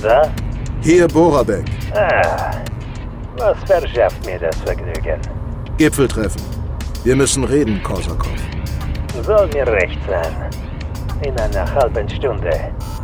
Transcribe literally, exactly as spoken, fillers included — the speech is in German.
da? Hier Borabek. Ah, was verschafft mir das Vergnügen? Gipfeltreffen. Wir müssen reden, Korsakov. Soll mir recht sein. In einer halben Stunde